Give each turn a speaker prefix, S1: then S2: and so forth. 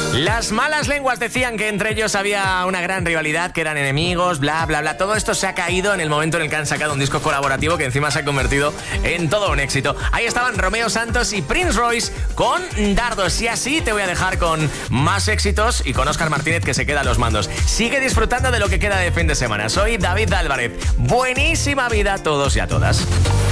S1: Las malas lenguas decían que entre ellos había una gran rivalidad, que eran enemigos, bla, bla, bla. Todo esto se ha caído en el momento en el que han sacado un disco colaborativo que encima se ha convertido en todo un éxito. Ahí estaban Romeo Santos y Prince Royce con Dardos. Y así te voy a dejar con más éxitos y con Óscar Martínez, que se queda a los mandos. Sigue disfrutando de lo que queda de fin de semana. Soy David Álvarez. Buenísima vida a todos y a todas.